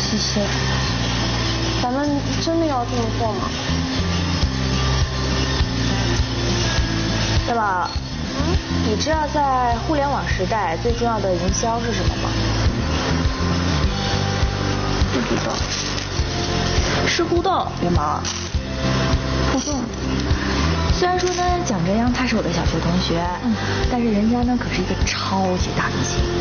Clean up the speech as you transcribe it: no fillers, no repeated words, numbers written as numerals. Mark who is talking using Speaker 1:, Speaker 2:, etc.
Speaker 1: 谢谢。咱们真的要这么做吗？
Speaker 2: 对了，你知道在互联网时代最重要的营销是什么吗？
Speaker 1: 不知道。
Speaker 2: 是互动，元宝。
Speaker 1: 互动。
Speaker 2: 虽然说呢，蒋哲阳他是我的小学同学，但是人家呢可是一个超级大明星。